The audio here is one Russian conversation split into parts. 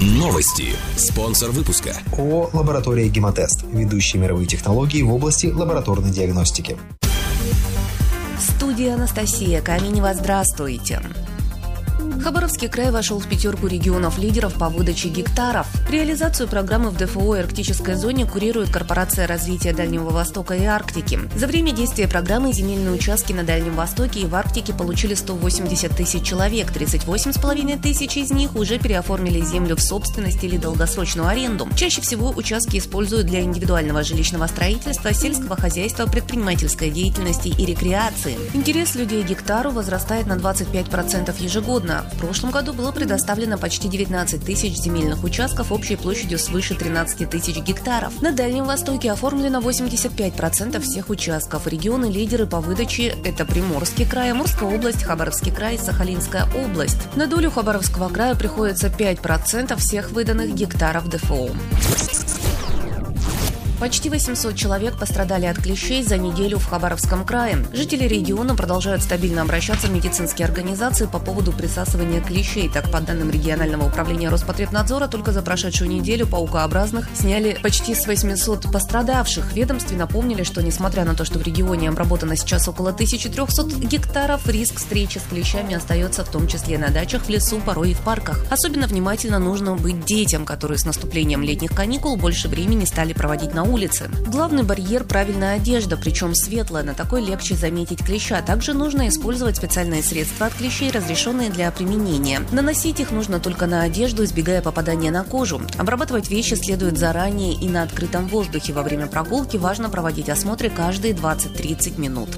Новости. Спонсор выпуска. ООО «Лаборатория Гемотест». Ведущие мировые технологии в области лабораторной диагностики. Студия Анастасия Каменева. Здравствуйте. Хабаровский край вошел в пятерку регионов-лидеров по выдаче гектаров. Реализацию программы в ДФО и арктической зоне курирует Корпорация развития Дальнего Востока и Арктики. За время действия программы земельные участки на Дальнем Востоке и в Арктике получили 180 тысяч человек. 38,5 тысяч из них уже переоформили землю в собственность или долгосрочную аренду. Чаще всего участки используют для индивидуального жилищного строительства, сельского хозяйства, предпринимательской деятельности и рекреации. Интерес людей к гектару возрастает на 25% ежегодно. В прошлом году было предоставлено почти 19 тысяч земельных участков общей площадью свыше 13 тысяч гектаров. На Дальнем Востоке оформлено 85% всех участков. Регионы-лидеры по выдаче – это Приморский край, Амурская область, Хабаровский край и Сахалинская область. На долю Хабаровского края приходится 5% всех выданных гектаров ДФО. Почти 800 человек пострадали от клещей за неделю в Хабаровском крае. Жители региона продолжают стабильно обращаться в медицинские организации по поводу присасывания клещей. Так, по данным регионального управления Роспотребнадзора, только за прошедшую неделю паукообразных сняли почти с 800 пострадавших. В ведомстве напомнили, что несмотря на то, что в регионе обработано сейчас около 1300 гектаров, риск встречи с клещами остается в том числе на дачах, в лесу, порой и в парках. Особенно внимательно нужно быть детям, которые с наступлением летних каникул больше времени стали проводить на улице. Главный барьер – правильная одежда, причем светлая, на такой легче заметить клеща. Также нужно использовать специальные средства от клещей, разрешенные для применения. Наносить их нужно только на одежду, избегая попадания на кожу. Обрабатывать вещи следует заранее и на открытом воздухе. Во время прогулки важно проводить осмотры каждые 20-30 минут.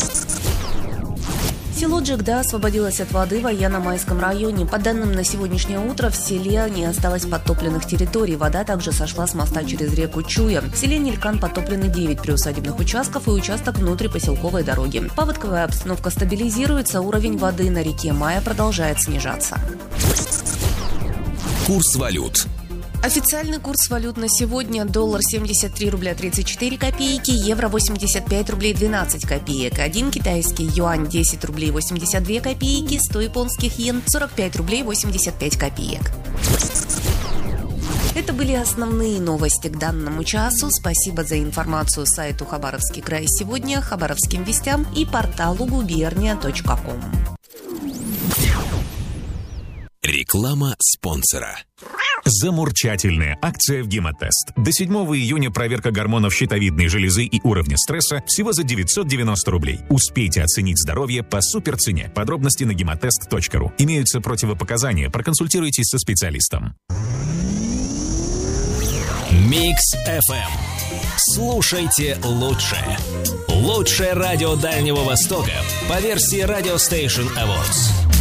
Село Джигда освободилось от воды в Аяно-Майском районе. По данным на сегодняшнее утро, в селе не осталось подтопленных территорий. Вода также сошла с моста через реку Чуя. В селе Нелькан подтоплены 9 приусадебных участков и участок внутрипоселковой дороги. Паводковая обстановка стабилизируется, уровень воды на реке Мая продолжает снижаться. Курс валют. Официальный курс валют на сегодня: доллар 73 рубля 34 копейки, евро 85 рублей 12 копеек, 1 китайский юань 10 рублей 82 копейки, 100 японских йен 45 рублей 85 копеек. Это были основные новости к данному часу. Спасибо за информацию сайту «Хабаровский край сегодня», Хабаровским вестям и порталу gubernia.com. Реклама спонсора. Замурчательная акция в Гемотест. До 7 июня проверка гормонов щитовидной железы и уровня стресса всего за 990 рублей. Успейте оценить здоровье по суперцене. Подробности на гемотест.ру. Имеются противопоказания. Проконсультируйтесь со специалистом. Микс FM. Слушайте лучшее. Лучшее радио Дальнего Востока по версии Radio Station Awards.